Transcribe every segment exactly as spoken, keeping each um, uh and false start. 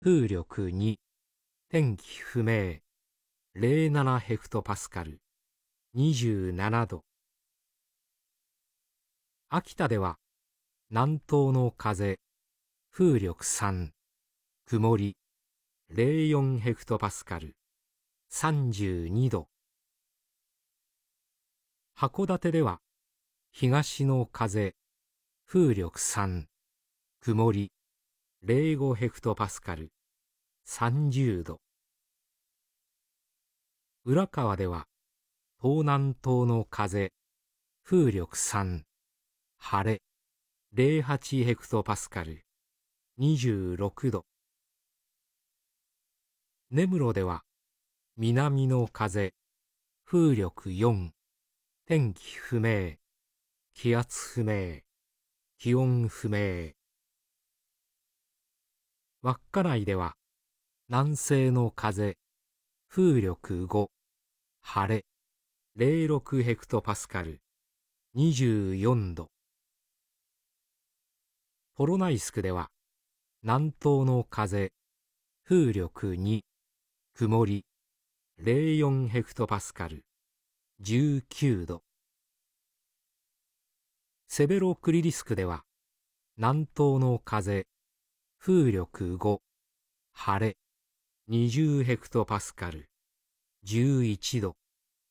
風力に、天気不明、ゼロななヘクトパスカル、にじゅうななど。秋田では、南東の風、風力さん、曇り、ゼロよんヘクトパスカル、さんじゅうにど。函館では、東の風、風力さん、曇り、ゼロごヘクトパスカル、さんじゅうど。浦河では、東南東の風、風力さん、晴れ、ゼロはちヘクトパスカル、にじゅうろくど。根室では、南の風、風力よん、天気不明、気圧不明、気温不明。稚内では、南西の風、風力ご、晴れ、ゼロろくヘクトパスカル、にじゅうよんど。ポロナイスクでは、南東の風、風力に、曇り、ゼロよんヘクトパスカル、じゅうきゅうど。セベロクリリスクでは、南東の風、風力ご、晴れ、にじゅうヘクトパスカル、じゅういちど。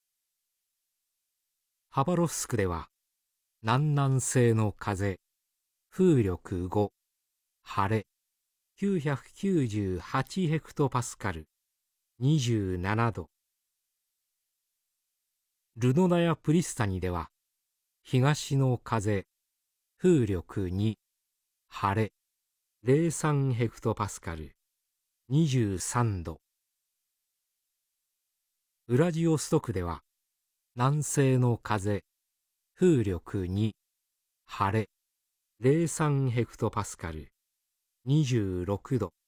ハバロフスクでは、南南西の風、風力ご、晴れ、きゅうひゃくきゅうじゅうはちヘクトパスカル、にじゅうななど。ルノナやプリスタニでは、東の風、風力に、晴れ、ゼロさんヘクトパスカル、にじゅうさんど。ウラジオストクでは、南西の風、風力に、晴れ、ゼロさんヘクトパスカル、にじゅうろくど。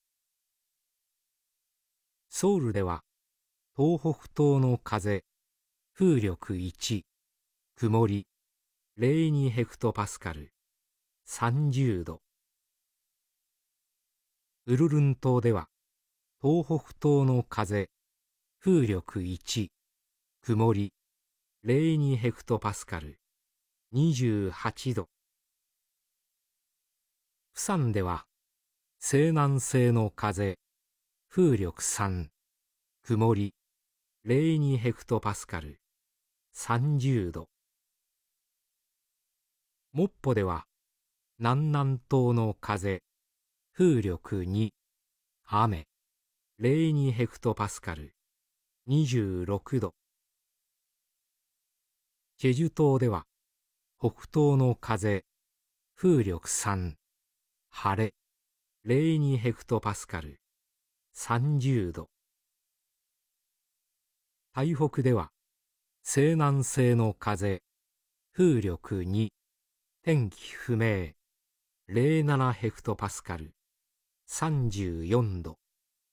ソウルでは、東北東の風、風力いち、曇り、ゼロにヘクトパスカル、さんじゅうど。ウルルン島では、東北東の風、風力いち、曇り、ゼロにヘクトパスカル、にじゅうはちど。プサンでは、西南西の風、風力さん、曇り、ゼロにヘクトパスカル、さんじゅうど。モッポでは、南南東の風、風力に、雨、ゼロにヘクトパスカル、にじゅうろくど。チェジュ島では、北東の風、風力さん、晴れ、ゼロにヘクトパスカル、さんじゅうど。台北では、西南西の風、風力に、天気不明、ゼロななヘクトパスカル、さんじゅうよんど。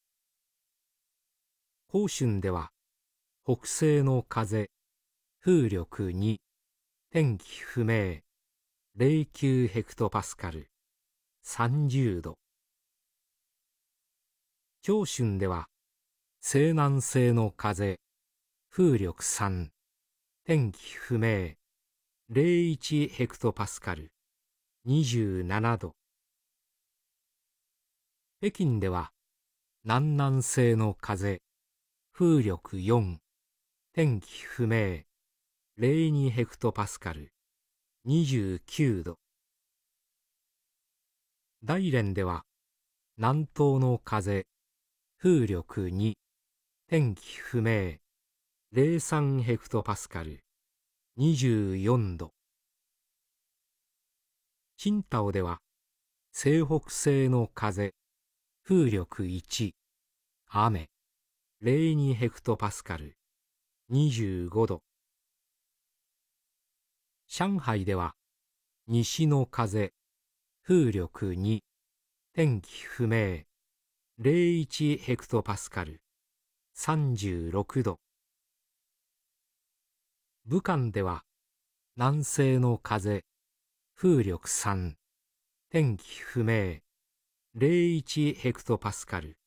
広春では、北西の風、風力に、天気不明、ゼロきゅうヘクトパスカル、さんじゅうど。長春では、西南西の風、風力さん、天気不明、ゼロいちヘクトパスカル、にじゅうななど。北京では、南南西の風、風力よん、天気不明、ゼロにヘクトパスカル、にじゅうきゅうど。大連では、南東の風、風力に、天気不明、ゼロさんヘクトパスカル、にじゅうよんど。青島では、西北西の風、風力いち、雨、ゼロにヘクトパスカル、にじゅうごど。上海では、西の風、風力に、天気不明、ゼロいちヘクトパスカル、さんじゅうろくど。武漢では、南西の風、風力さん、天気不明、ゼロいちヘクトパスカル、